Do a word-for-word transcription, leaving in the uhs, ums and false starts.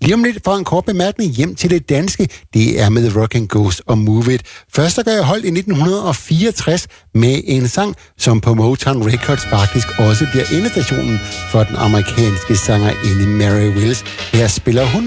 Lige om lidt for en kort bemærkning hjem til det danske, det er med Rock and Ghost og Move It. Først så gør jeg holdt i nitten fireogtres med en sang, som på Motown Records faktisk også bliver endestationen for den amerikanske sangerinde Mary Wills. Her spiller hun